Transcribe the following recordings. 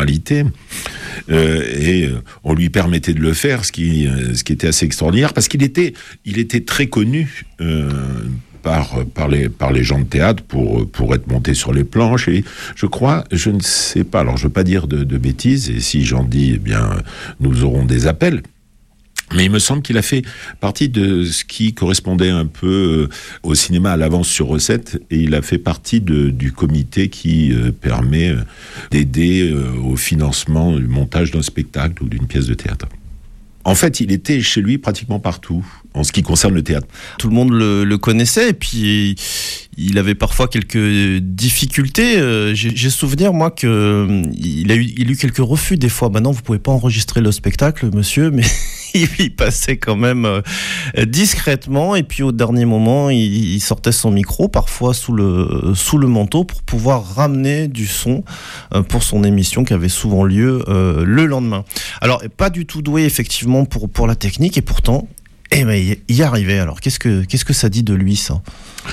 intégralité. Et on lui permettait de le faire, ce qui était assez extraordinaire, parce qu'il était très connu par les gens de théâtre pour être monté sur les planches. Et je crois, je ne sais pas, alors je veux pas dire de bêtises, et si j'en dis, eh bien, nous aurons des appels. Mais il me semble qu'il a fait partie de ce qui correspondait un peu au cinéma à l'avance sur recette, et il a fait partie du comité qui permet d'aider au financement du montage d'un spectacle ou d'une pièce de théâtre. En fait, il était chez lui pratiquement partout, en ce qui concerne le théâtre. Tout le monde le connaissait, et puis il avait parfois quelques difficultés. J'ai souvenir, moi, qu'il a eu quelques refus des fois. Non, vous pouvez pas enregistrer le spectacle, monsieur, mais il passait quand même discrètement, et puis au dernier moment, il sortait son micro, parfois sous le manteau, pour pouvoir ramener du son pour son émission qui avait souvent lieu le lendemain. Alors, pas du tout doué, effectivement, pour la technique, et pourtant, il y arrivait. Alors, qu'est-ce que ça dit de lui, ça ?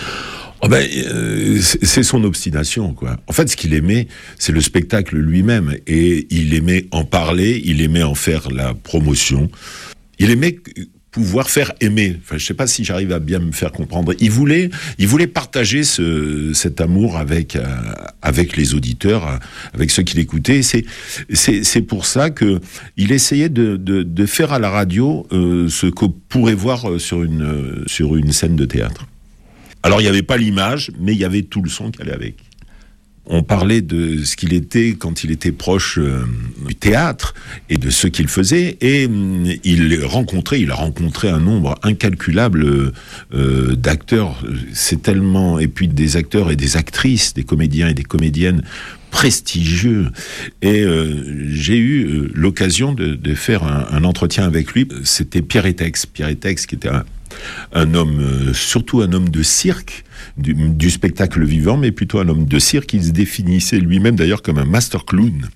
C'est son obstination, quoi. En fait, ce qu'il aimait, c'est le spectacle lui-même, et il aimait en parler, il aimait en faire la promotion, il aimait pouvoir faire aimer. Enfin, je sais pas si j'arrive à bien me faire comprendre. Il voulait partager cet amour avec les auditeurs, avec ceux qui l'écoutaient. C'est pour ça que il essayait de faire à la radio ce qu'on pourrait voir sur une scène de théâtre. Alors, il n'y avait pas l'image, mais il y avait tout le son qui allait avec. On parlait de ce qu'il était quand il était proche du théâtre et de ce qu'il faisait, et il a rencontré un nombre incalculable d'acteurs. C'est tellement, et puis des acteurs et des actrices, des comédiens et des comédiennes prestigieux. Et j'ai eu l'occasion de faire un entretien avec lui. C'était Pierre Etex qui était un homme, surtout un homme de cirque, du spectacle vivant, mais plutôt un homme de cirque. Il se définissait lui-même d'ailleurs comme un master clown.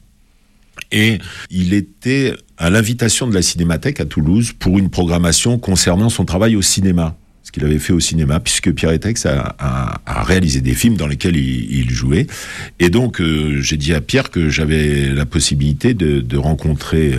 Et il était à l'invitation de la Cinémathèque à Toulouse pour une programmation concernant son travail au cinéma. Ce qu'il avait fait au cinéma, puisque Pierre Etex a réalisé des films dans lesquels il jouait. Et donc, j'ai dit à Pierre que j'avais la possibilité de rencontrer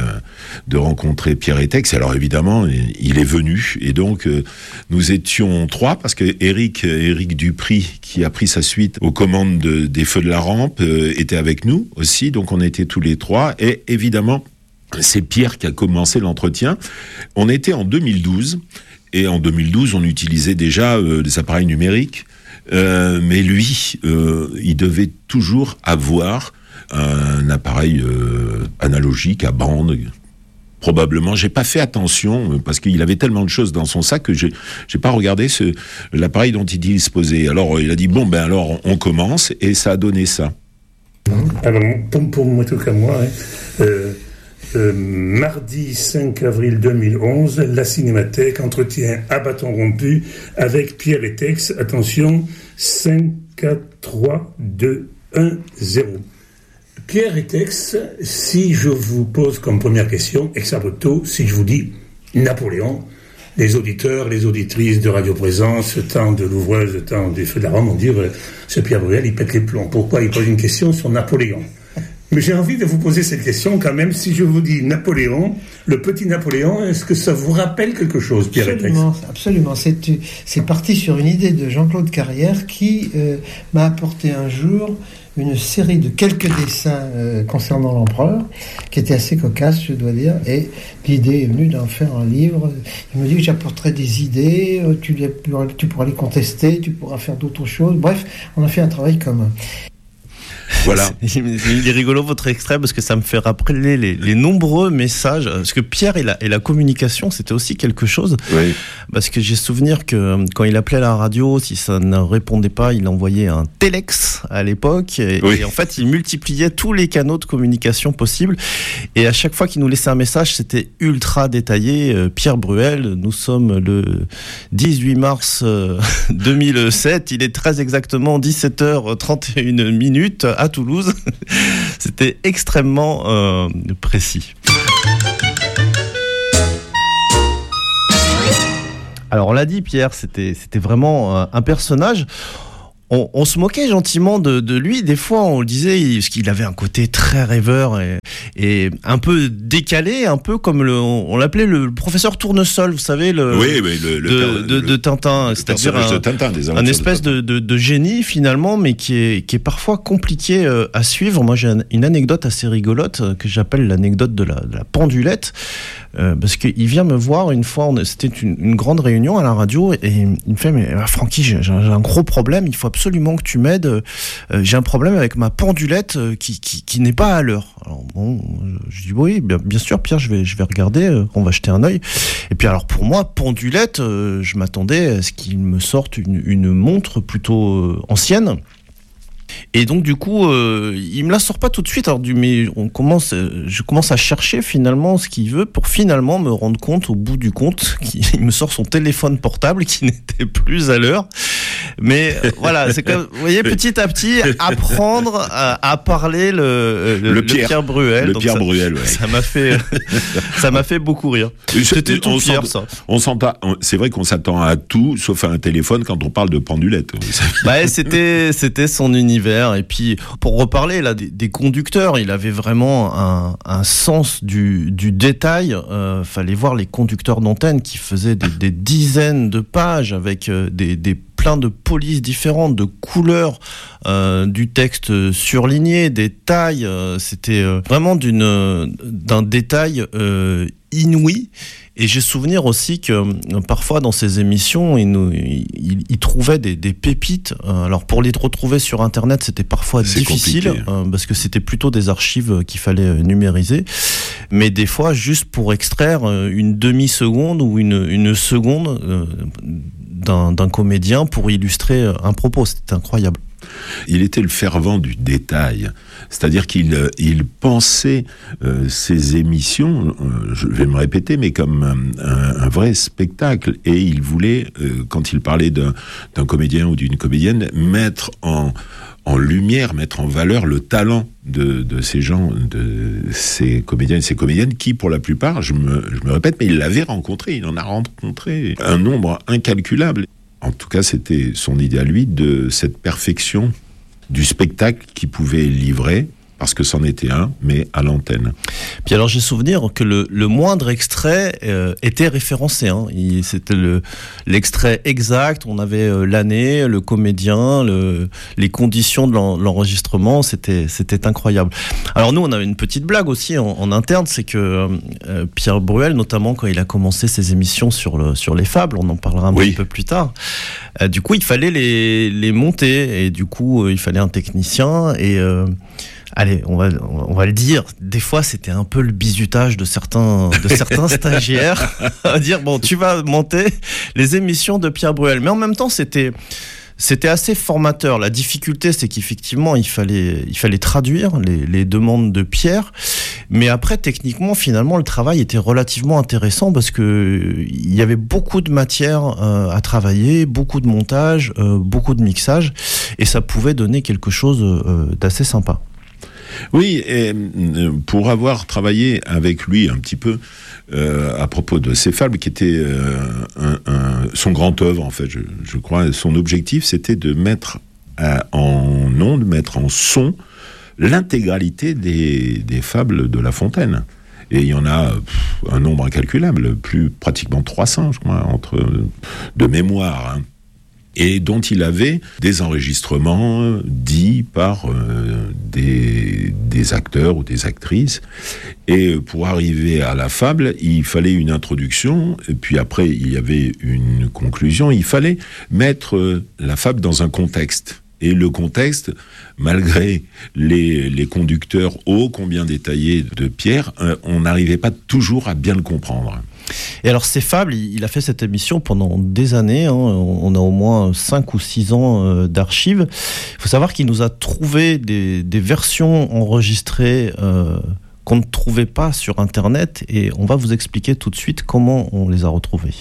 Pierre Etex. Alors évidemment, il est venu. Et donc, nous étions trois, parce que Éric Dupri, qui a pris sa suite aux commandes des Feux de la Rampe, était avec nous aussi. Donc, on était tous les trois. Et évidemment, c'est Pierre qui a commencé l'entretien. On était en 2012. Et en 2012, on utilisait déjà des appareils numériques. Mais lui, il devait toujours avoir un appareil analogique à bande. Probablement, j'ai pas fait attention parce qu'il avait tellement de choses dans son sac que j'ai pas regardé l'appareil dont il disposait. Alors, il a dit alors on commence, et ça a donné ça. Alors, pour moi, tout comme moi, mardi 5 avril 2011, la Cinémathèque entretient à bâton rompu avec Pierre Etex. Attention, 5, 4, 3, 2, 1, 0. Pierre Etex, si je vous pose comme première question, ex abrupto, si je vous dis Napoléon, les auditeurs, les auditrices de Radio Présence, tant de l'ouvreuse, tant des Feux de la Rampe, vont dire ce Pierre Bruel, il pète les plombs. Pourquoi il pose une question sur Napoléon ? Mais j'ai envie de vous poser cette question quand même. Si je vous dis Napoléon, le petit Napoléon, est-ce que ça vous rappelle quelque chose, Pierre Etex ? Absolument. C'est parti sur une idée de Jean-Claude Carrière qui m'a apporté un jour une série de quelques dessins concernant l'empereur, qui était assez cocasse, je dois dire, et l'idée est venue d'en faire un livre. Il me dit que j'apporterai des idées, tu pourras les contester, tu pourras faire d'autres choses. Bref, on a fait un travail commun. Voilà. Il est rigolo votre extrait parce que ça me fait rappeler les nombreux messages. Parce que Pierre et la communication, c'était aussi quelque chose. Oui. Parce que j'ai souvenir que quand il appelait à la radio, si ça ne répondait pas, il envoyait un téléx à l'époque. Et en fait, il multipliait tous les canaux de communication possibles. Et à chaque fois qu'il nous laissait un message, c'était ultra détaillé. Pierre Bruel, nous sommes le 18 mars 2007. Il est très exactement 17h31 à Toulouse. C'était extrêmement précis. Alors on l'a dit, Pierre, c'était vraiment un personnage. on se moquait gentiment de lui. Des fois, on le disait, parce qu'il avait un côté très rêveur et un peu décalé, un peu comme on l'appelait le professeur Tournesol, vous savez, de Tintin, c'est-à-dire un espèce de génie finalement, mais qui est parfois compliqué à suivre. Moi, j'ai une anecdote assez rigolote que j'appelle l'anecdote de la pendulette. Parce qu'il vient me voir une fois, c'était une grande réunion à la radio, et il me fait, mais Francky, j'ai un gros problème, il faut absolument que tu m'aides, j'ai un problème avec ma pendulette qui n'est pas à l'heure. Alors bon, je dis oui, bien sûr Pierre, je vais regarder, on va jeter un œil. Et puis alors pour moi, pendulette, je m'attendais à ce qu'il me sorte une montre plutôt ancienne. Et donc du coup, il me la sort pas tout de suite. Alors mais je commence à chercher finalement ce qu'il veut pour finalement me rendre compte au bout du compte qu'il me sort son téléphone portable qui n'était plus à l'heure. Mais voilà, c'est comme, vous voyez, petit à petit, apprendre à parler le Pierre Bruel. Le Pierre Bruel, ouais. Ça m'a fait beaucoup rire. C'était tout Pierre, ça. C'est vrai qu'on s'attend à tout, sauf à un téléphone quand on parle de pendulette. Bah, c'était son univers. Et puis, pour reparler là des conducteurs, il avait vraiment un sens du détail. Fallait voir les conducteurs d'antenne qui faisaient des dizaines de pages avec des plein de polices différentes, de couleurs du texte surligné, des tailles. C'était vraiment d'un détail inouï. Et j'ai souvenir aussi que parfois dans ces émissions, il trouvait des pépites. Alors pour les retrouver sur Internet, c'était parfois difficile parce que c'était plutôt des archives qu'il fallait numériser. Mais des fois, juste pour extraire une demi-seconde ou une seconde d'un comédien pour illustrer un propos, c'était incroyable. Il était le fervent du détail, c'est-à-dire qu'il pensait ses émissions, je vais me répéter, mais comme un vrai spectacle, et il voulait, quand il parlait d'un comédien ou d'une comédienne, mettre en lumière, mettre en valeur le talent de ces gens, de ces comédiens et ces comédiennes qui, pour la plupart, je me répète, mais il l'avait rencontré, il en a rencontré un nombre incalculable. En tout cas, c'était son idée à lui de cette perfection du spectacle qu'il pouvait livrer, parce que c'en était un, mais à l'antenne. Puis alors j'ai souvenir que le moindre extrait était référencé. C'était l'extrait exact, on avait l'année, le comédien, les conditions de l'enregistrement, c'était incroyable. Alors nous, on avait une petite blague aussi en interne, c'est que Pierre Bruel, notamment quand il a commencé ses émissions sur les fables, on en parlera un petit peu plus tard, du coup il fallait les monter, et du coup il fallait un technicien, et allez, on va le dire, des fois c'était un peu le bizutage de certains stagiaires à dire bon, tu vas monter les émissions de Pierre Bruel, mais en même temps c'était assez formateur. La difficulté, c'est qu'effectivement il fallait traduire les demandes de Pierre, mais après techniquement finalement le travail était relativement intéressant parce que il y avait beaucoup de matière à travailler, beaucoup de montage, beaucoup de mixage, et ça pouvait donner quelque chose d'assez sympa. Oui, et pour avoir travaillé avec lui un petit peu à propos de ces fables, qui était son grand œuvre, en fait, je crois, son objectif, c'était de mettre en ondes, mettre en son l'intégralité des fables de La Fontaine. Et il y en a un nombre incalculable, pratiquement 300, je crois, de mémoire, et dont il avait des enregistrements dits par des acteurs ou des actrices. Et pour arriver à la fable, il fallait une introduction, et puis après il y avait une conclusion. Il fallait mettre la fable dans un contexte. Et le contexte, malgré les conducteurs ô combien détaillés de Pierre, on n'arrivait pas toujours à bien le comprendre. Et alors ces fables, il a fait cette émission pendant des années, on a au moins 5 ou 6 ans d'archives. Il faut savoir qu'il nous a trouvé des versions enregistrées qu'on ne trouvait pas sur Internet, et on va vous expliquer tout de suite comment on les a retrouvées.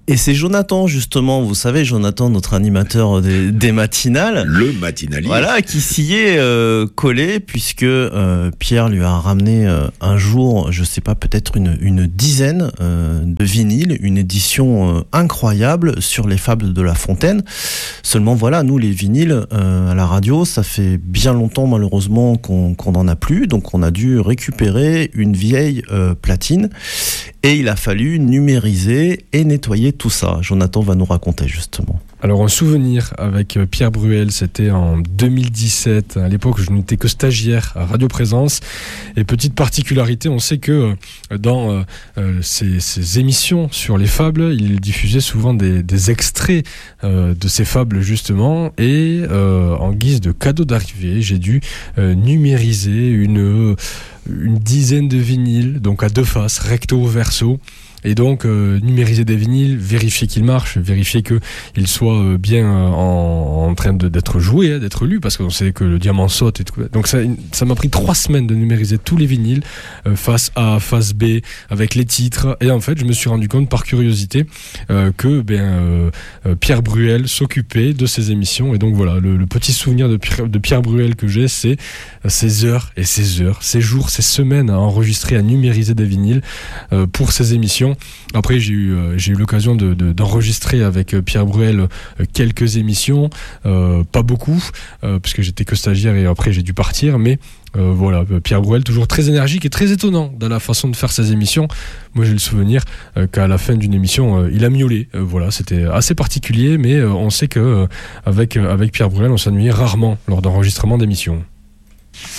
Et c'est Jonathan, justement, vous savez, Jonathan, notre animateur des matinales. Le matinaliste. Voilà, qui s'y est collé, puisque Pierre lui a ramené un jour, je sais pas, peut-être une dizaine de vinyles, une édition incroyable sur les fables de La Fontaine. Seulement, voilà, nous, les vinyles à la radio, ça fait bien longtemps, malheureusement, qu'on n'en a plus. Donc, on a dû récupérer une vieille platine. Et il a fallu numériser et nettoyer tout ça. Jonathan va nous raconter justement. Alors un souvenir avec Pierre Bruel, c'était en 2017. À l'époque, je n'étais que stagiaire à Radio Présence. Et petite particularité, on sait que dans ces émissions sur les fables, il diffusait souvent des extraits de ces fables justement. Et en guise de cadeau d'arrivée, j'ai dû numériser une dizaine de vinyles, donc à deux faces, recto verso. Et donc numériser des vinyles, vérifier qu'ils marchent, vérifier qu'ils soient bien en train d'être joués, d'être lus, parce qu'on sait que le diamant saute et tout. Donc ça m'a pris 3 semaines de numériser tous les vinyles, face A, face B, avec les titres. Et en fait, je me suis rendu compte par curiosité que Pierre Bruel s'occupait de ces émissions. Et donc voilà, le petit souvenir de Pierre Bruel que j'ai, c'est ces heures et ces heures, ces jours, ces semaines à enregistrer, à numériser des vinyles pour ces émissions. Après, j'ai eu l'occasion d'enregistrer avec Pierre Bruel quelques émissions, pas beaucoup, puisque j'étais que stagiaire et après j'ai dû partir, mais voilà, Pierre Bruel, toujours très énergique et très étonnant dans la façon de faire ses émissions. Moi, j'ai le souvenir qu'à la fin d'une émission, il a miaulé. Voilà, c'était assez particulier, mais on sait que avec Pierre Bruel, on s'ennuyait rarement lors d'enregistrement d'émissions.